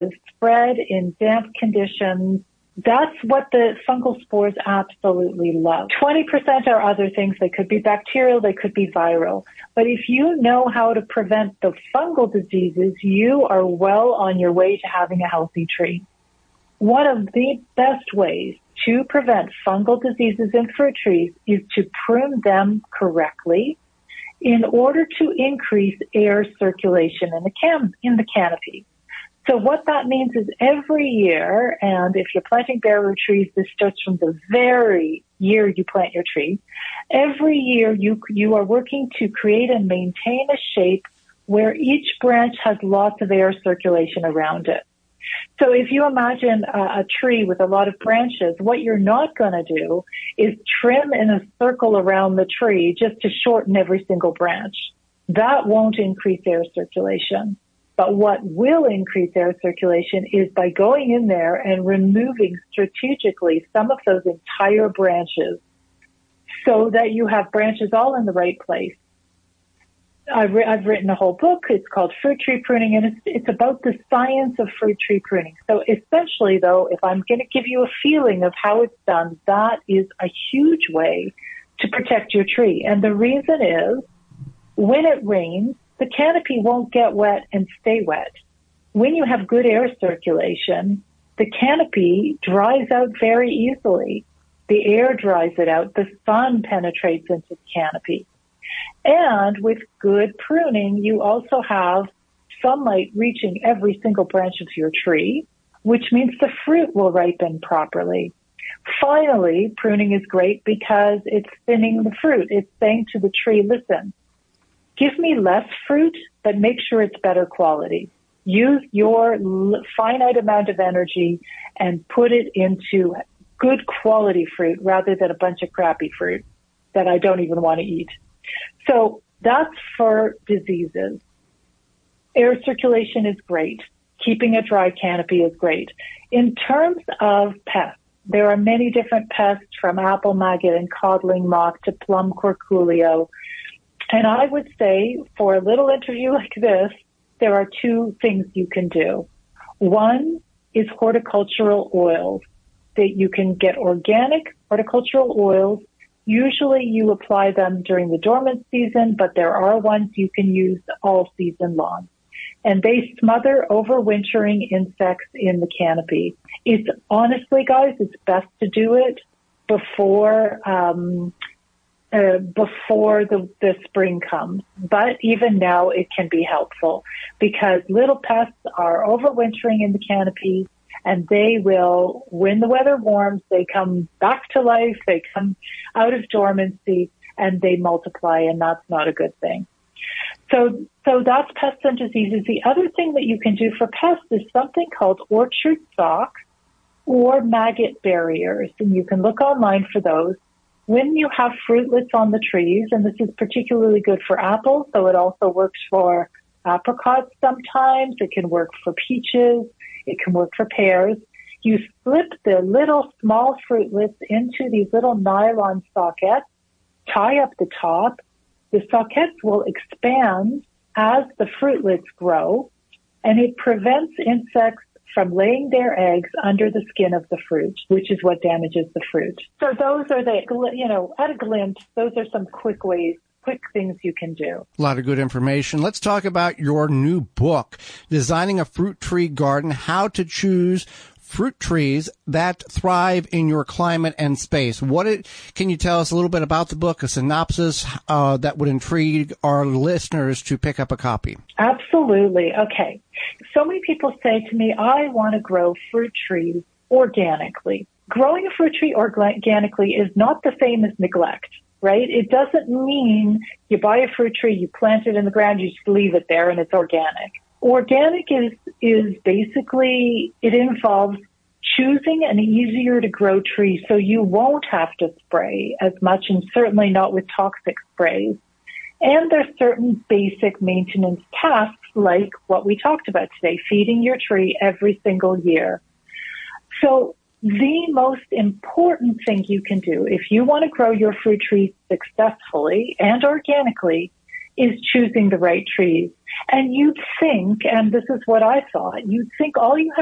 spread in damp conditions. That's what the fungal spores absolutely love. 20% are other things. They could be bacterial, they could be viral. But if you know how to prevent the fungal diseases, you are well on your way to having a healthy tree. One of the best ways to prevent fungal diseases in fruit trees is to prune them correctly in order to increase air circulation in the canopy. So what that means is every year, and if you're planting bare root trees, this starts from the very year you plant your tree. Every year you are working to create and maintain a shape where each branch has lots of air circulation around it. So if you imagine a tree with a lot of branches, what you're not going to do is trim in a circle around the tree just to shorten every single branch. That won't increase air circulation. But what will increase air circulation is by going in there and removing strategically some of those entire branches so that you have branches all in the right place. I've written a whole book. It's called Fruit Tree Pruning, and it's about the science of fruit tree pruning. So essentially, though, if I'm going to give you a feeling of how it's done, that is a huge way to protect your tree. And the reason is when it rains, the canopy won't get wet and stay wet. When you have good air circulation, the canopy dries out very easily. The air dries it out. The sun penetrates into the canopy. And with good pruning, you also have sunlight reaching every single branch of your tree, which means the fruit will ripen properly. Finally, pruning is great because it's thinning the fruit. It's saying to the tree, listen, give me less fruit, but make sure it's better quality. Use your finite amount of energy and put it into good quality fruit rather than a bunch of crappy fruit that I don't even want to eat. So that's for diseases. Air circulation is great. Keeping a dry canopy is great. In terms of pests, there are many different pests from apple maggot and codling moth to plum corculio. And I would say for a little interview like this, there are two things you can do. One is horticultural oils, that you can get organic horticultural oils. Usually you apply them during the dormant season, but there are ones you can use all season long. And they smother overwintering insects in the canopy. It's honestly, guys, it's best to do it before the spring comes. But even now it can be helpful because little pests are overwintering in the canopy, and they will, when the weather warms, they come back to life, they come out of dormancy, and they multiply, and that's not a good thing. So that's pests and diseases. The other thing that you can do for pests is something called orchard socks or maggot barriers, and you can look online for those. When you have fruitlets on the trees, and this is particularly good for apples, so it also works for apricots sometimes, it can work for peaches, it can work for pears. You slip the little small fruitlets into these little nylon sockets, tie up the top. The sockets will expand as the fruitlets grow, and it prevents insects from laying their eggs under the skin of the fruit, which is what damages the fruit. So those are at a glimpse, those are some quick things you can do. A lot of good information. Let's talk about your new book, Designing a Fruit Tree Garden, How to Choose Fruit Trees That Thrive in Your Climate and Space. Can you tell us a little bit about the book, a synopsis that would intrigue our listeners to pick up a copy? Absolutely. Okay. So many people say to me, I want to grow fruit trees organically. Growing a fruit tree organically is not the same as neglect. Right? It doesn't mean you buy a fruit tree, you plant it in the ground, you just leave it there and it's organic. Organic is basically, it involves choosing an easier to grow tree so you won't have to spray as much, and certainly not with toxic sprays. And there's certain basic maintenance tasks like what we talked about today, feeding your tree every single year. So the most important thing you can do if you want to grow your fruit trees successfully and organically is choosing the right trees. And you'd think, and this is what I thought, you'd think all you have